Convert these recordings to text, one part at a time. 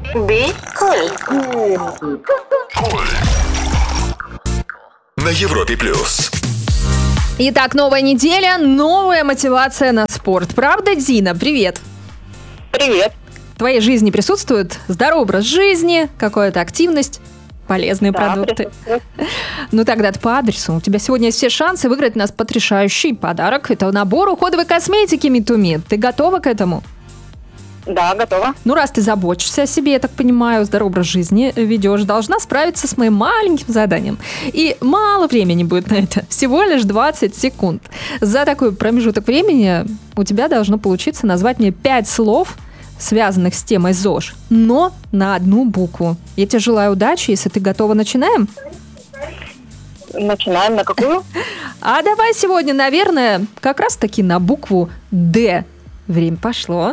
Бикуль. На Европе плюс. Итак, новая неделя, новая мотивация на спорт. Правда, Дина? Привет. Привет. В твоей жизни присутствует здоровый образ жизни, какая-то активность, полезные продукты. Присутствует. Ну тогда по адресу. У тебя сегодня есть все шансы выиграть у нас потрясающий подарок. Это набор уходовой косметики Митуми. Ты готова к этому? Да, готова. Ну, раз ты заботишься о себе, я так понимаю, здоровый образ жизни ведешь, должна справиться с моим маленьким заданием. И мало времени будет на это, всего лишь 20 секунд. За такой промежуток времени у тебя должно получиться назвать мне 5 слов, связанных с темой ЗОЖ, но на одну букву. Я тебе желаю удачи, если ты готова, начинаем? Начинаем. На какую? А давай сегодня, наверное, как раз-таки на букву «Д». Время пошло.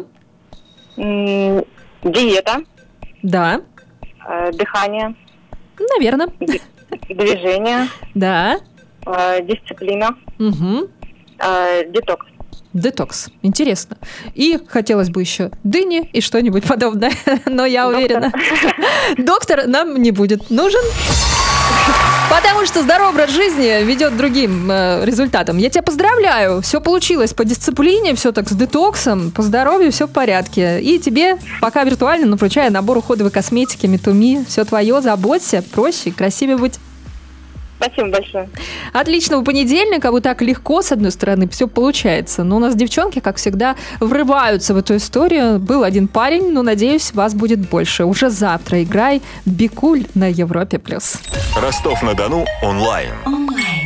Диета, Да, дыхание, наверное. движение, Да. дисциплина, Угу. детокс. Детокс. Интересно. И хотелось бы еще дыни и что-нибудь подобное. Но я уверена, доктор нам не будет нужен. Потому что здоровый образ жизни ведет к другим результатам. Я тебя поздравляю. Все получилось по дисциплине, все так с детоксом, по здоровью, все в порядке. И тебе пока виртуально, но вручаю набор уходовой косметики Митуми. Все твое, заботься, проще, красивее быть. Спасибо большое. Отличного понедельника, вот так легко, с одной стороны, все получается. Но у нас девчонки, как всегда, врываются в эту историю. Был один парень, но, надеюсь, вас будет больше. Уже завтра играй «Бикуль» на Европе+. Ростов-на-Дону онлайн.